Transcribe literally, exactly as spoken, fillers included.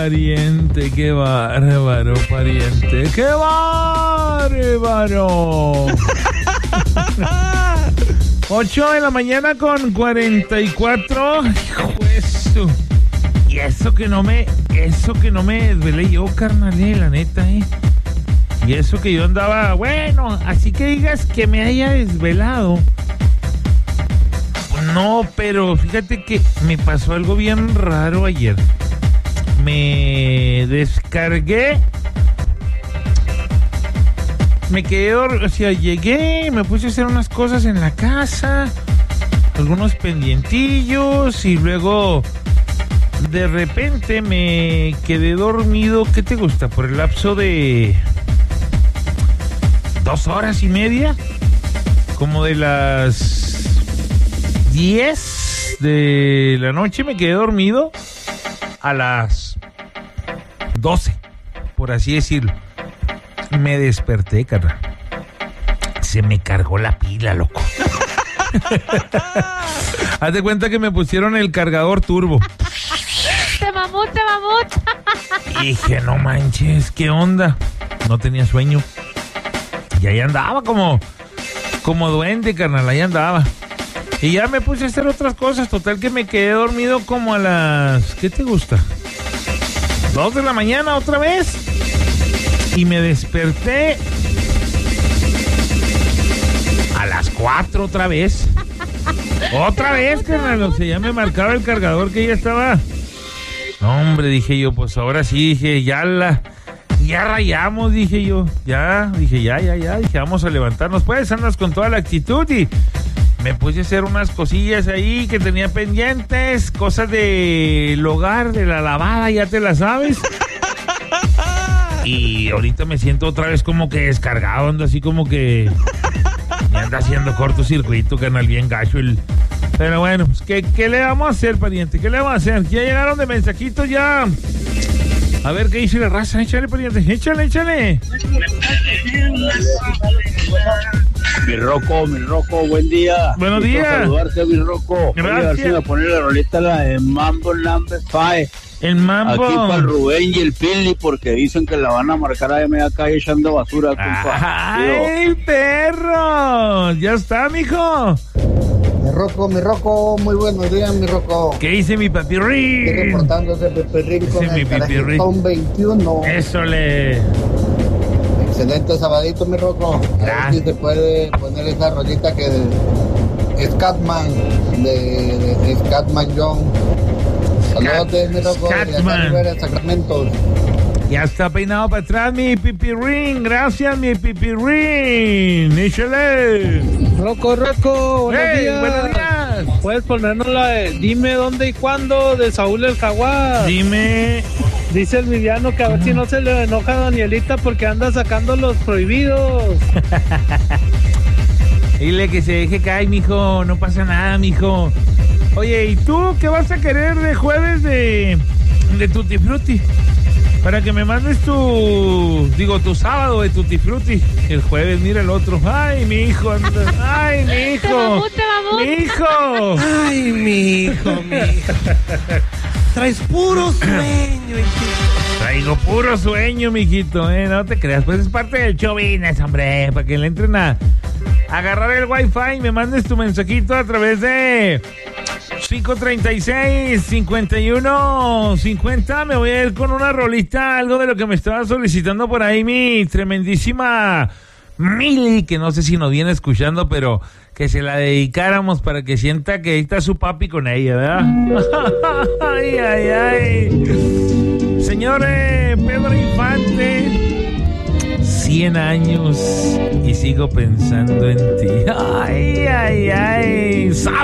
Pariente, qué bárbaro, pariente, qué bárbaro. Ocho de la mañana con cuarenta y cuatro. Hijo de su... Y eso que no me, eso que no me desvelé yo, carnal, eh, la neta, eh. Y eso que yo andaba, bueno, así que digas que me haya desvelado. No, pero fíjate que me pasó algo bien raro ayer. Me descargué, me quedé, o sea, llegué, me puse a hacer unas cosas en la casa, algunos pendientillos, y luego de repente me quedé dormido. ¿Qué te gusta? Por el lapso de dos horas y media, como de las diez de la noche me quedé dormido a las doce, por así decirlo. Me desperté, carnal. Se me cargó la pila, loco. Haz de cuenta que me pusieron el cargador turbo. Te mamut, te mamut. Y dije, no manches, ¿qué onda? No tenía sueño. Y ahí andaba como, como duende, carnal, ahí andaba. Y ya me puse a hacer otras cosas. Total que me quedé dormido como a las... ¿Qué te gusta? Dos de la mañana otra vez. Y me desperté a las cuatro otra vez. Otra vez, carnal. O sea, ya me marcaba el cargador que ya estaba. No, hombre, dije yo, pues ahora sí, dije, ya la... Ya rayamos, dije yo. Ya, dije, ya, ya, ya. Dije, vamos a levantarnos. Pues andas con toda la actitud y... Me puse a hacer unas cosillas ahí que tenía pendientes, cosas del hogar, de la lavada, ya te la sabes. Y ahorita me siento otra vez como que descargado, ando así como que me anda haciendo cortocircuito, canal, bien gacho el... Pero bueno, pues, ¿qué, ¿qué le vamos a hacer, pariente? ¿Qué le vamos a hacer? Ya llegaron de mensajitos ya. A ver, ¿qué dice la raza? Échale, pariente, échale, échale. Mi Rocco, mi Rocco, buen día. Buenos Quiero días. saludarte, mi Rocco. Gracias. Oye, a ver si me pone la rolita, la de Mambo Number Five. El mambo. Aquí para el Rubén y el Pili, porque dicen que la van a marcar a media calle echando basura, compa. ¡Ay, perro! Ya está, mijo. Mi Rocco, mi Rocco, muy buenos días, mi Rocco. ¿Qué dice mi papirrín? Estoy reportándose Pepirrín con Ese mi el Pipirrín. Carajitón veintiuno. Eso le... Excelente sabadito, mi Rocco. A ver si se puede poner esa rolita que de Scatman, de, de Scatman John. Saludos, mi Rocco, de Scatman. Rivera, Sacramento. Ya está peinado para atrás mi pipirrín. Gracias, mi pipirrín. Échale. Rocco, Rocco, buenos Hey, días. buenos días. Puedes ponernos la de Dime dónde y cuándo de Saúl el Jaguar. Dime. Dice el Viviano que a ver si no se le enoja a Danielita porque anda sacando los prohibidos. Dile que se deje caer, mijo. No pasa nada, mijo. Oye, ¿y tú qué vas a querer de jueves de, de Tutti Frutti? Para que me mandes tu... Digo, tu sábado de Tutti Frutti. El jueves, mira el otro. Ay, mi hijo. Anda. Ay, mi hijo. Te mamut, te mamut. Mi hijo. Ay, mi hijo, mi hijo. Traes puro sueño, hijito. Traigo puro sueño, mijito, ¿eh? No te creas, pues es parte del Chovines, hombre, para que le entren a agarrar el wifi y me mandes tu mensajito a través de cinco treinta y seis, cincuenta y uno, cincuenta. Me voy a ir con una rolita, algo de lo que me estaba solicitando por ahí mi tremendísima Mili, que no sé si nos viene escuchando, pero que se la dedicáramos para que sienta que ahí está su papi con ella, ¿verdad? Ay, ay, ay. Señores, Pedro Infante, cien años y sigo pensando en ti. Ay, ay, ay.